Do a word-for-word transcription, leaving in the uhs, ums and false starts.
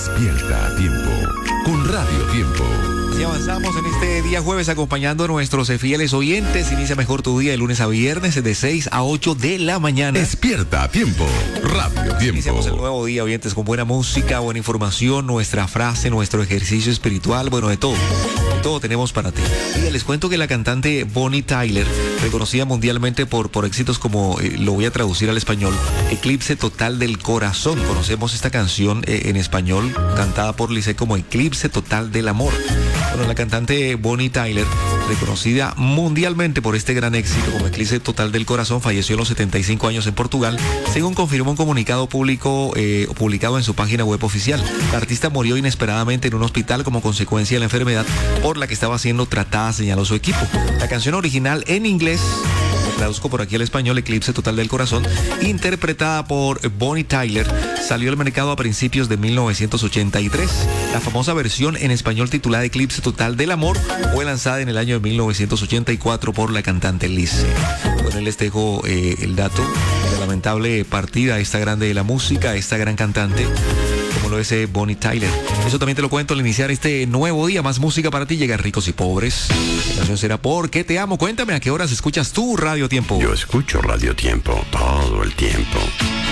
Despierta a tiempo con Radio Tiempo. Y avanzamos en este día jueves acompañando a nuestros fieles oyentes. Inicia mejor tu día de lunes a viernes de seis a ocho de la mañana. Despierta a tiempo, Radio Tiempo. Iniciamos el nuevo día, oyentes, con buena música, buena información, nuestra frase, nuestro ejercicio espiritual, bueno, de todo. De todo tenemos para ti. Y les cuento que la cantante Bonnie Tyler, reconocida mundialmente por, por éxitos como, eh, lo voy a traducir al español, Eclipse Total del Corazón. Conocemos esta canción eh, en español, cantada por Lisette como Eclipse Total del Amor. Bueno, la cantante Bonnie Tyler, reconocida mundialmente por este gran éxito como Eclipse Total del Corazón, falleció a los setenta y cinco años en Portugal, según confirmó un comunicado público eh, publicado en su página web oficial. La artista murió inesperadamente en un hospital como consecuencia de la enfermedad por la que estaba siendo tratada, señaló su equipo. La canción original en inglés, traduzco por aquí al español, Eclipse Total del Corazón, interpretada por Bonnie Tyler, salió al mercado a principios de mil novecientos ochenta y tres. La famosa versión en español titulada Eclipse Total del Amor fue lanzada en el año de mil novecientos ochenta y cuatro por la cantante Lisette. Bueno, les dejo eh, el dato de la lamentable partida de esta grande de la música, esta gran cantante, como lo es eh, Bonnie Tyler. Eso también te lo cuento al iniciar este nuevo día. Más música para ti, llegan ricos y pobres. La canción será Porque te amo. Cuéntame a qué horas escuchas tú Radio Tiempo. Yo escucho Radio Tiempo todo el tiempo.